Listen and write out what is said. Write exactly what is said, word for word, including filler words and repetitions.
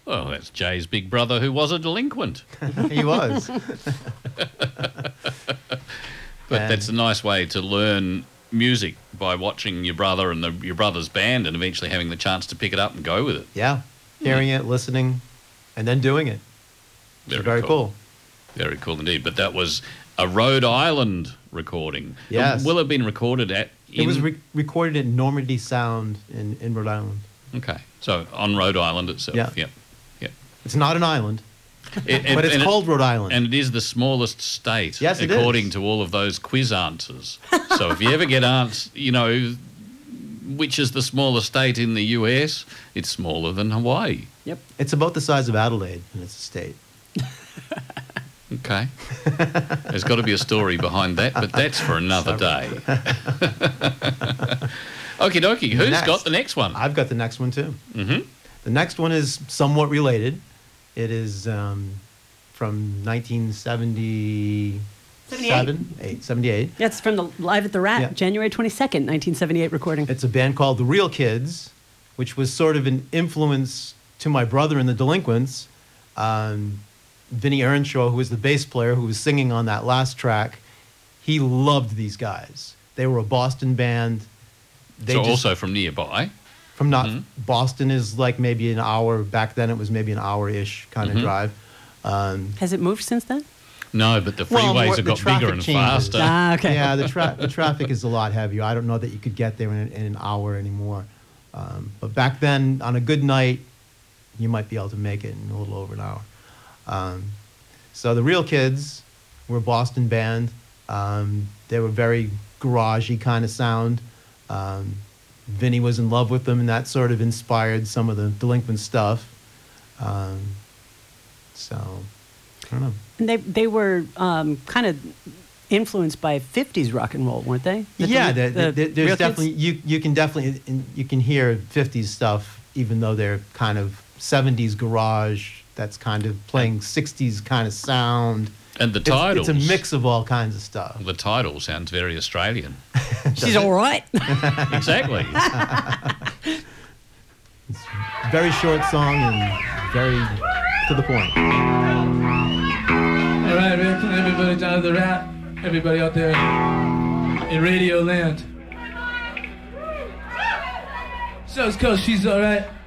Well, that's Jay's big brother who was a delinquent. He was. But And- that's a nice way to learn music by watching your brother and the, your brother's band and eventually having the chance to pick it up and go with it. Yeah. Hearing it, listening, and then doing it. Very, Very cool. cool. Very cool indeed. But that was a Rhode Island recording. Yes. Will it have been recorded at... It in- was re- recorded at Normandy Sound in, in Rhode Island. Okay. So on Rhode Island itself. Yeah. Yep. Yep. It's not an island, It- it- but it's and it- called Rhode Island. And it is the smallest state, Yes, it according is. to all of those quiz answers. So if you ever get asked, you know, which is the smallest state in the U S, it's smaller than Hawaii. Yep. It's about the size of Adelaide, and it's a state. Okay. There's got to be a story behind that, but that's for another day. Okie dokie. Who's Next. got the next one? I've got the next one, too. Mm-hmm. The next one is somewhat related. It is um, from nineteen seventy-seven, eight, seventy-eight. Yeah, it's from the Live at the Rat, Yeah. January twenty-second, nineteen seventy-eight recording. It's a band called The Real Kids, which was sort of an influence to my brother and the Delinquents. Um, Vinnie Earnshaw, who was the bass player, who was singing on that last track, he loved these guys. They were a Boston band. They So just- also from nearby. from not Mhm. Boston is like maybe an hour. Back then, it was maybe an hour-ish kind of Mhm. drive. Um, Has it moved since then? No, but the Well, freeways more- have the got bigger traffic and changes. faster. Ah, okay. Yeah, the, tra- the traffic is a lot heavier. I don't know that you could get there in, in an hour anymore. Um, but back then, on a good night, you might be able to make it in a little over an hour. Um, so the Real Kids were a Boston band. Um, they were very garagey kind of sound. Um, Vinny was in love with them, and that sort of inspired some of the Delinquent stuff. Um, so, I don't know. And they they were um, kind of influenced by fifties rock and roll, weren't they? The Yeah, Deli- the, the, the there's Real Kids? definitely you you can definitely you can hear fifties stuff, even though they're kind of seventies garage. That's kind of playing sixties kind of sound. And the It's- titles. It's, a mix of all kinds of stuff. The title sounds very Australian. She's all right. Exactly. Very short song and very to the point. All right, welcome everybody down to the Rat. Everybody out there in Radio Land. So it's called She's All Right.